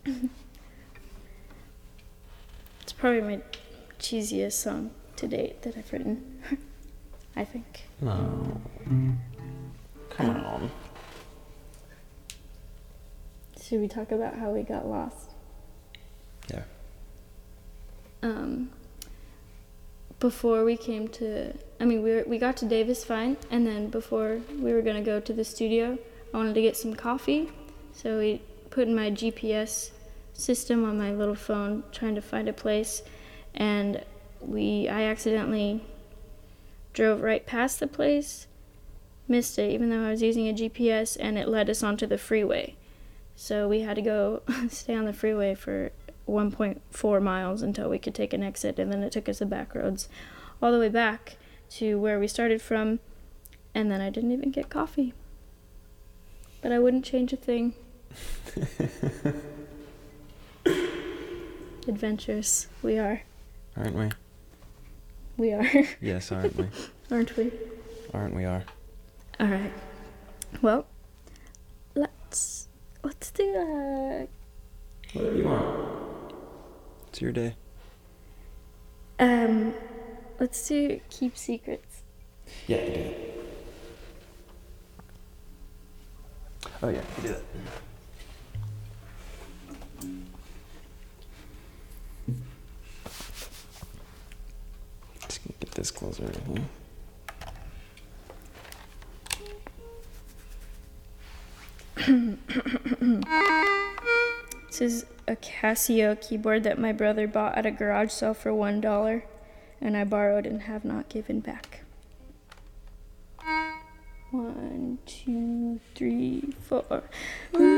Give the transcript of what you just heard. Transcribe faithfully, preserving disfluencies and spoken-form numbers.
It's probably my cheesiest song to date that I've written. I think. No. Come um, on. Should we talk about how we got lost? Yeah. Um, before we came to, I mean, we were, we got to Davis fine, and then before we were gonna go to the studio, I wanted to get some coffee, so we put in my G P S system on my little phone, trying to find a place, and we, I accidentally drove right past the place, missed it, even though I was using a G P S, and it led us onto the freeway. So we had to go stay on the freeway for one point four miles until we could take an exit, and then it took us the back roads all the way back to where we started from, and then I didn't even get coffee. But I wouldn't change a thing. Adventurous we are. Aren't we? We are. Yes, aren't we? Aren't we? Aren't we are? All right. Well, let's let's do a. Whatever you want. It's your day. Um, let's do keep secrets. Yeah, you do that. Oh yeah, you do that. Just gonna get this closer. Huh? This is a Casio keyboard that my brother bought at a garage sale for one dollar, and I borrowed and have not given back. One, two, three, four.